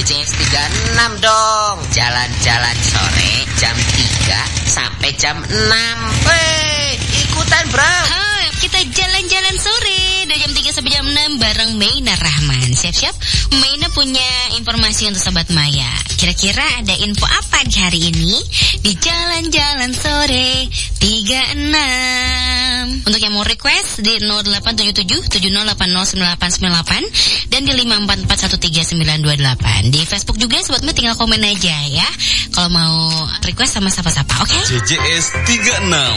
JJS 36 dong. Jalan-jalan sore jam 3 sampai jam 6. Ikutan bro. Kita jalan-jalan sore dari jam 3 sampai jam 6 bareng Maina Rahman. Siap-siap, Maina punya informasi untuk Sobat Maya. Kira-kira ada info apa di hari ini di jalan-jalan sore 36? Untuk yang mau request di 0877 70809898 dan di 544139928. Di Facebook juga Sobat Maya tinggal komen aja ya kalau mau request sama siapa-siapa, oke? JJS 36